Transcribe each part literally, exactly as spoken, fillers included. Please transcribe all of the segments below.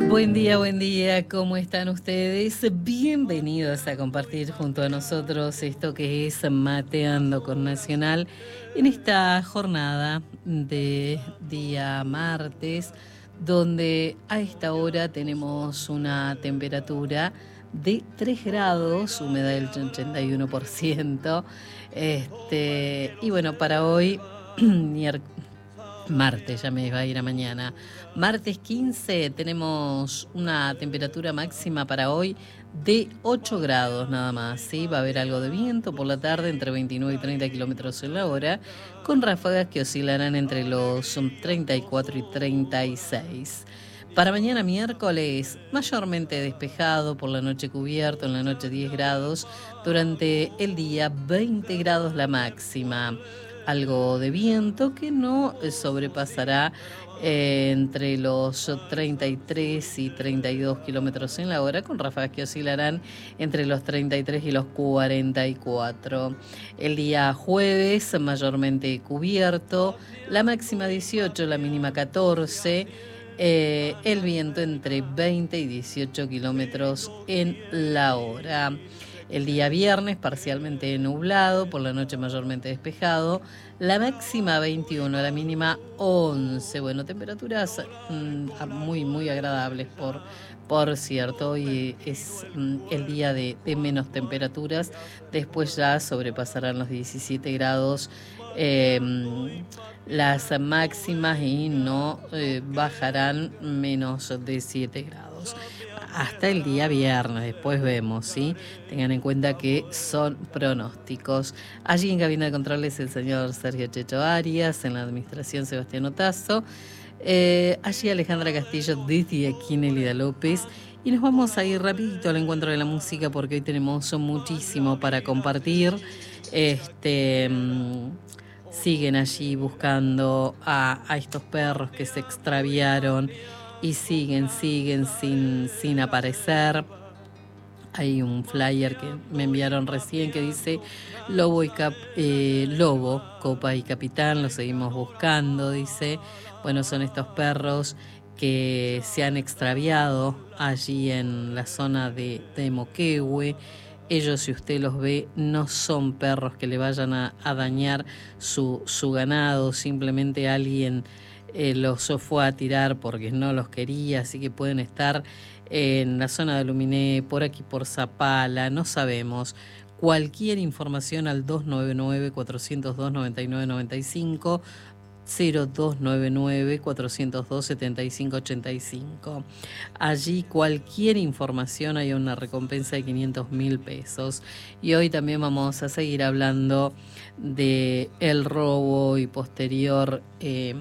Buen día, buen día, ¿cómo están ustedes? Bienvenidos a compartir junto a nosotros esto que es Mateando con Nacional en esta jornada de día martes, donde a esta hora tenemos una temperatura de tres grados, humedad del ochenta y uno por ciento. Este, y bueno, para hoy, martes, ya me va a ir a mañana. Martes quince tenemos una temperatura máxima para hoy de ocho grados nada más, ¿sí? Va a haber algo de viento por la tarde entre veintinueve y treinta kilómetros en la hora, con ráfagas que oscilarán entre los treinta y cuatro y treinta y seis. Para mañana miércoles, mayormente despejado, por la noche cubierto, en la noche diez grados, durante el día veinte grados la máxima. Algo de viento que no sobrepasará eh, entre los treinta y tres y treinta y dos kilómetros en la hora, con ráfagas que oscilarán entre los treinta y tres y los cuarenta y cuatro. El día jueves, mayormente cubierto, la máxima dieciocho, la mínima catorce. Eh, el viento entre veinte y dieciocho kilómetros en la hora. El día viernes parcialmente nublado, por la noche mayormente despejado, la máxima veintiuno, la mínima once. Bueno, temperaturas mmm, muy muy agradables por, por cierto, y es mmm, el día de, de menos temperaturas. Después ya sobrepasarán los diecisiete grados eh, las máximas y no eh, bajarán menos de siete grados. Hasta el día viernes, después vemos, ¿sí? Tengan en cuenta que son pronósticos. Allí en cabina de controles el señor Sergio Checho Arias, en la administración Sebastián Otazo, eh, allí Alejandra Castillo desde aquí Nelida López, y nos vamos a ir rapidito al encuentro de la música porque hoy tenemos muchísimo para compartir. Este... Siguen allí buscando a, a estos perros que se extraviaron y siguen, siguen sin, sin aparecer. Hay un flyer que me enviaron recién que dice Lobo, y Cap, eh, Lobo, Copa y Capitán, lo seguimos buscando, dice. Bueno, son estos perros que se han extraviado allí en la zona de, de Moquehue. Ellos, si usted los ve, no son perros que le vayan a, a dañar su, su ganado, simplemente alguien eh, los fue a tirar porque no los quería, así que pueden estar en la zona de Luminé, por aquí por Zapala, no sabemos. Cualquier información al dos nueve nueve, cuatro cero dos, nueve nueve nueve cinco, cero dos nueve nueve, cuatro cero dos, siete cinco ocho cinco. Allí cualquier información hay una recompensa de quinientos mil pesos. Y hoy también vamos a seguir hablando de el robo y posterior eh,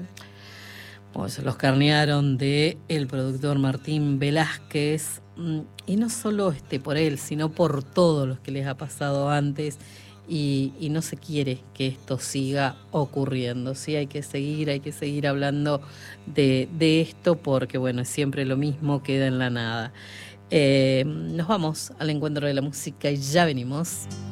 pues los carnearon de el productor Martín Velázquez, y no solo este por él, sino por todos los que les ha pasado antes. Y, y no se quiere que esto siga ocurriendo, ¿sí? Hay que seguir, hay que seguir hablando de, de esto porque, bueno, es siempre lo mismo, queda en la nada. Eh, nos vamos al encuentro de la música y ya venimos.